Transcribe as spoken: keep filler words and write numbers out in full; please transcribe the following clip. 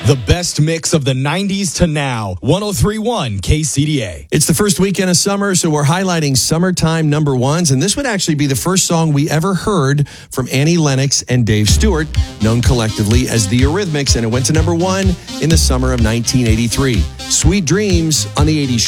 The best mix of the nineties to now. one oh three point one K C D A. It's the first weekend of summer, so we're highlighting summertime number ones. And this would actually be the first song we ever heard from Annie Lennox and Dave Stewart, known collectively as the Eurythmics. And it went to number one in the summer of nineteen eighty-three. Sweet Dreams on the eighties Show.